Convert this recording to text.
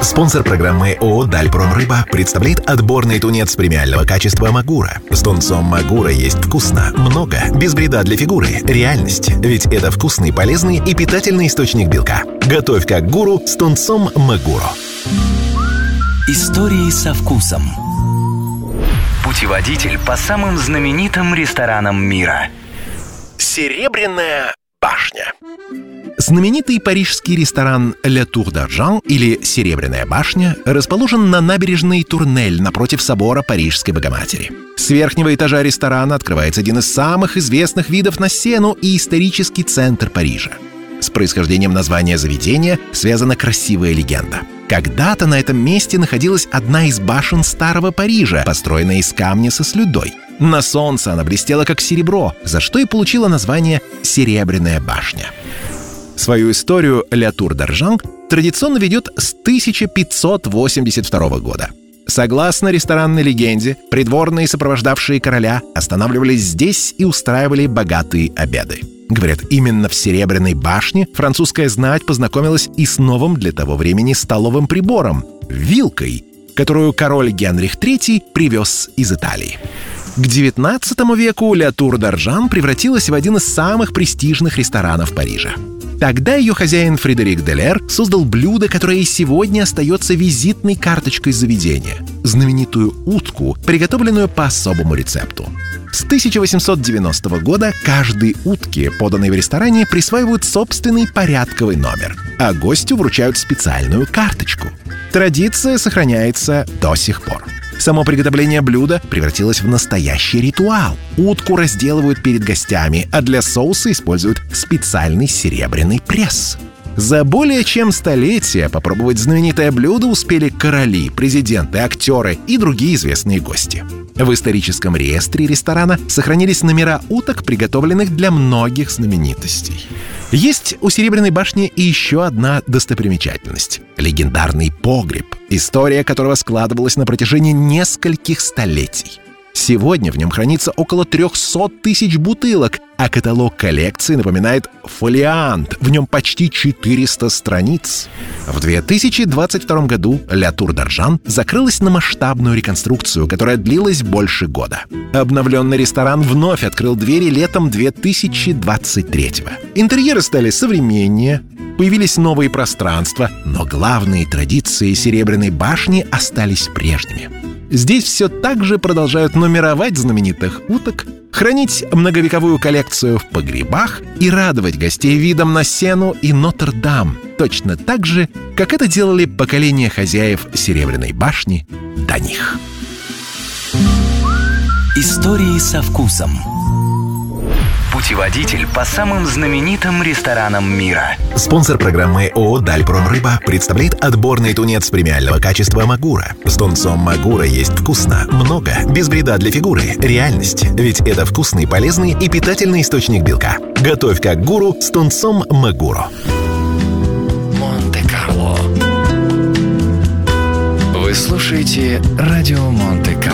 Спонсор программы ООО «Дальпромрыба» представляет отборный тунец премиального качества «Магура». С тунцом «Магура» есть вкусно, много, без вреда для фигуры. Реальность. Ведь это вкусный, полезный и питательный источник белка. Готовь как гуру с тунцом «Магуро». Истории со вкусом. Путеводитель по самым знаменитым ресторанам мира. Серебряная башня. Знаменитый парижский ресторан «Le Tour d'Argent» или «Серебряная башня» расположен на набережной Турнель напротив собора Парижской Богоматери. С верхнего этажа ресторана открывается один из самых известных видов на Сену и исторический центр Парижа. С происхождением названия заведения связана красивая легенда. Когда-то на этом месте находилась одна из башен Старого Парижа, построенная из камня со слюдой. На солнце она блестела как серебро, за что и получила название «Серебряная башня». Свою историю «Le Tour d'Argent» традиционно ведет с 1582 года. Согласно ресторанной легенде, придворные, сопровождавшие короля, останавливались здесь и устраивали богатые обеды. Говорят, именно в Серебряной башне французская знать познакомилась и с новым для того времени столовым прибором – вилкой, которую король Генрих III привез из Италии. К XIX веку «Le Tour d'Argent» превратилась в один из самых престижных ресторанов Парижа. Тогда ее хозяин Фредерик Делер создал блюдо, которое и сегодня остается визитной карточкой заведения – знаменитую утку, приготовленную по особому рецепту. С 1890 года каждой утке, поданной в ресторане, присваивают собственный порядковый номер, а гостю вручают специальную карточку. Традиция сохраняется до сих пор. Само приготовление блюда превратилось в настоящий ритуал. Утку разделывают перед гостями, а для соуса используют специальный серебряный пресс. За более чем столетие попробовать знаменитое блюдо успели короли, президенты, актеры и другие известные гости. В историческом реестре ресторана сохранились номера уток, приготовленных для многих знаменитостей. Есть у Серебряной башни и еще одна достопримечательность – легендарный погреб, история которого складывалась на протяжении нескольких столетий. Сегодня в нем хранится около 300 тысяч бутылок, а каталог коллекции напоминает фолиант. В нем почти 400 страниц. В 2022 году «Le Tour d'Argent» закрылась на масштабную реконструкцию, которая длилась больше года. Обновленный ресторан вновь открыл двери летом 2023-го. Интерьеры стали современнее, появились новые пространства, но главные традиции Серебряной башни остались прежними. Здесь все так же продолжают нумеровать знаменитых уток, хранить многовековую коллекцию в погребах и радовать гостей видом на Сену и Нотр-Дам, точно так же, как это делали поколения хозяев Серебряной башни до них. Истории со вкусом. Путеводитель по самым знаменитым ресторанам мира. Спонсор программы ООО «Дальпромрыба» представляет отборный тунец премиального качества «Магура». С тунцом «Магура» есть вкусно, много, без вреда для фигуры. Реальность. Ведь это вкусный, полезный и питательный источник белка. Готовь как гуру с тунцом «Магуро». Монте-Карло. Вы слушаете радио Монте-Карло.